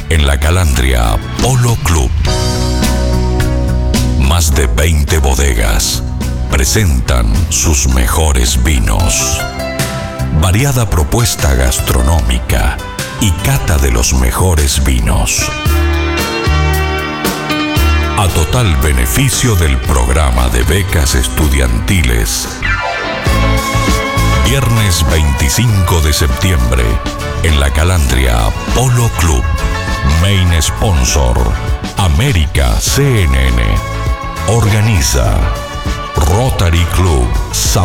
en La Calandria Polo Club. Más de 20 bodegas presentan sus mejores vinos. Variada propuesta gastronómica y cata de los mejores vinos. A total beneficio del programa de becas estudiantiles. Viernes 25 de septiembre, en La Calandria Polo Club. Main Sponsor, América CNN. Organiza Rotary Club Sao